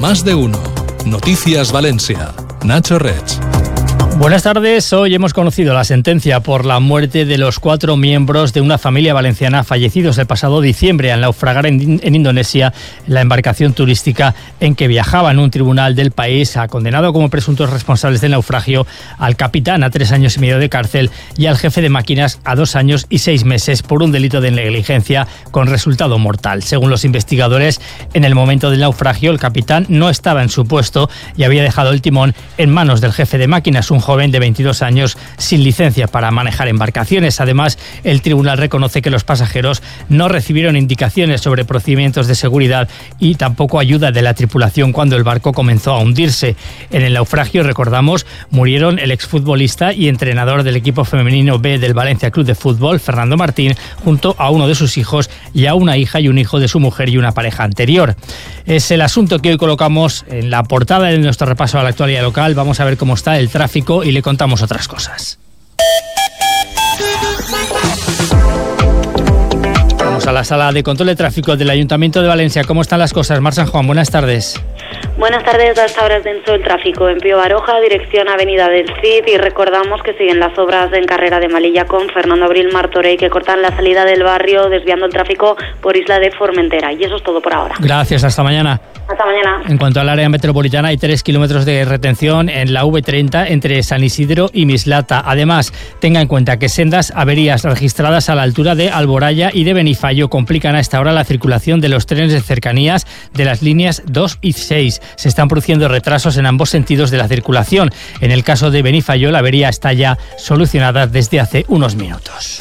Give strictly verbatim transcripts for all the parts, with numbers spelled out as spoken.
Más de uno. Noticias Valencia. Nacho Reig. Buenas tardes. Hoy hemos conocido la sentencia por la muerte de los cuatro miembros de una familia valenciana fallecidos el pasado diciembre al naufragar en, en Indonesia la embarcación turística en que viajaban. Un tribunal del país ha condenado como presuntos responsables del naufragio al capitán a tres años y medio de cárcel y al jefe de máquinas a dos años y seis meses por un delito de negligencia con resultado mortal. Según los investigadores, en el momento del naufragio el capitán no estaba en su puesto y había dejado el timón en manos del jefe de máquinas, un joven de veintidós años sin licencia para manejar embarcaciones. Además, el tribunal reconoce que los pasajeros no recibieron indicaciones sobre procedimientos de seguridad y tampoco ayuda de la tripulación cuando el barco comenzó a hundirse. En el naufragio, recordamos, murieron el exfutbolista y entrenador del equipo femenino B del Valencia Club de Fútbol, Fernando Martín, junto a uno de sus hijos y a una hija y un hijo de su mujer y una pareja anterior. Es el asunto que hoy colocamos en la portada de nuestro repaso a la actualidad local. Vamos a ver cómo está el tráfico y le contamos otras cosas. Vamos a la sala de control de tráfico del Ayuntamiento de Valencia. ¿Cómo están las cosas? Mar San Juan, buenas tardes. Buenas tardes. A esta hora es denso el tráfico en Pío Baroja, dirección Avenida del Cid, y recordamos que siguen las obras en carrera de Malilla con Fernando Abril Martorell, que cortan la salida del barrio desviando el tráfico por Isla de Formentera. Y eso es todo por ahora. Gracias, hasta mañana. Hasta mañana. En cuanto al área metropolitana, hay tres kilómetros de retención en la V treinta entre San Isidro y Mislata. Además, tenga en cuenta que sendas averías registradas a la altura de Alboraya y de Benifallo complican a esta hora la circulación de los trenes de cercanías de las líneas dos y seis. Se están produciendo retrasos en ambos sentidos de la circulación. En el caso de Benifallo, la avería está ya solucionada desde hace unos minutos.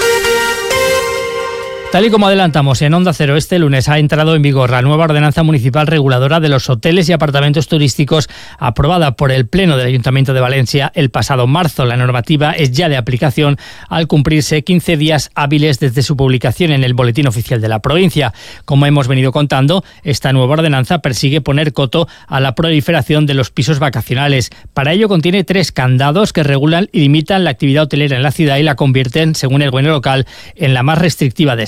Tal y como adelantamos en Onda Cero, este lunes ha entrado en vigor la nueva ordenanza municipal reguladora de los hoteles y apartamentos turísticos aprobada por el Pleno del Ayuntamiento de Valencia el pasado marzo. La normativa es ya de aplicación al cumplirse quince días hábiles desde su publicación en el Boletín Oficial de la provincia. Como hemos venido contando, esta nueva ordenanza persigue poner coto a la proliferación de los pisos vacacionales. Para ello contiene tres candados que regulan y limitan la actividad hotelera en la ciudad y la convierten, según el gobierno local, en la más restrictiva de